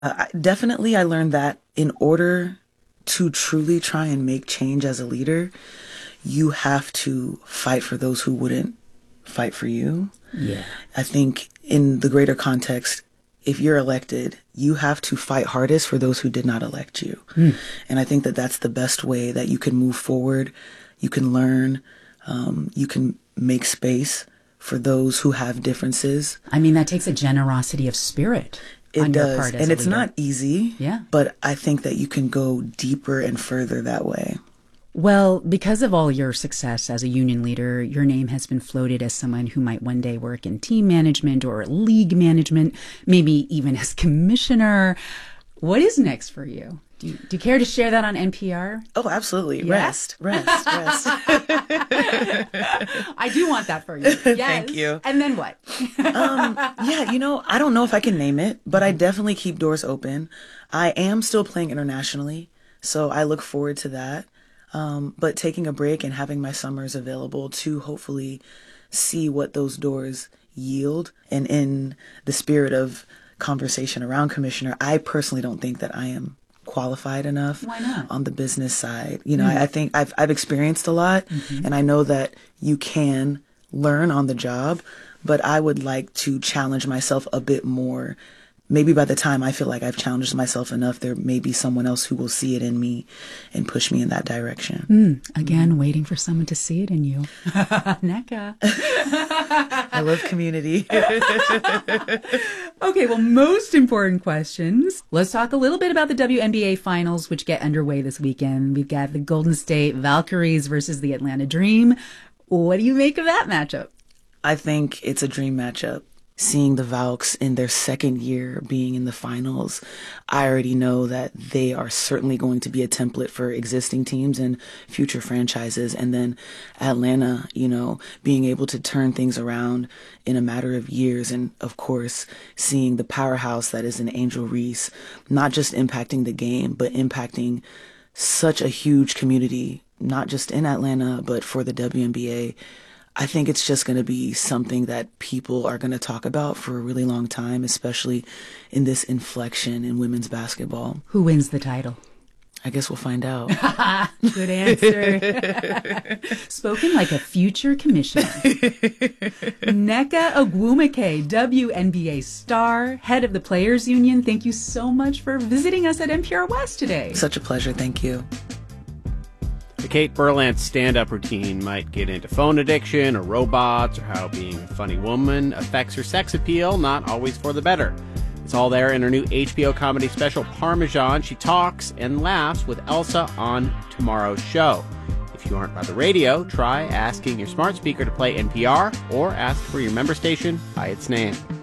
Definitely, I learned that in order to truly try and make change as a leader, you have to fight for those who wouldn't fight for you. Yeah. I think in the greater context, if you're elected, you have to fight hardest for those who did not elect you. And I think that that's the best way that you can move forward. You can learn, you can make space for those who have differences. I mean, that takes a generosity of spirit It on your does. part as And a it's leader. not easy, Yeah. but I think that you can go deeper and further that way. Well, because of all your success as a union leader, your name has been floated as someone who might one day work in team management or league management, maybe even as commissioner. What is next for you? Do you care to share that on NPR? Oh, absolutely. Yeah? Rest, rest, rest. I do want that for you. Yes. Thank you. And then what? Yeah, I don't know if I can name it, but I definitely keep doors open. I am still playing internationally, so I look forward to that. But taking a break and having my summers available to hopefully see what those doors yield. And in the spirit of conversation around commissioner, I personally don't think that I am qualified enough. Why not? On the business side. I think I've experienced a lot, and I know that you can learn on the job, but I would like to challenge myself a bit more. Maybe by the time I feel like I've challenged myself enough, there may be someone else who will see it in me and push me in that direction. Again, waiting for someone to see it in you. NECA. I love community. Okay, well, most important questions. Let's talk a little bit about the WNBA finals, which get underway this weekend. We've got the Golden State Valkyries versus the Atlanta Dream. What do you make of that matchup? I think it's a dream matchup. Seeing the Valks in their second year being in the finals, I already know that they are certainly going to be a template for existing teams and future franchises. And then Atlanta, being able to turn things around in a matter of years. And of course, seeing the powerhouse that is an Angel Reese, not just impacting the game, but impacting such a huge community, not just in Atlanta, but for the WNBA. I think it's just going to be something that people are going to talk about for a really long time, especially in this inflection in women's basketball. Who wins the title? I guess we'll find out. Good answer. Spoken like a future commissioner. Nneka Ogwumike, WNBA star, head of the Players Union. Thank you so much for visiting us at NPR West today. Such a pleasure. Thank you. The Kate Berlant stand-up routine might get into phone addiction or robots or how being a funny woman affects her sex appeal, not always for the better. It's all there in her new HBO comedy special, Parmesan. She talks and laughs with Elsa on tomorrow's show. If you aren't by the radio, try asking your smart speaker to play NPR or ask for your member station by its name.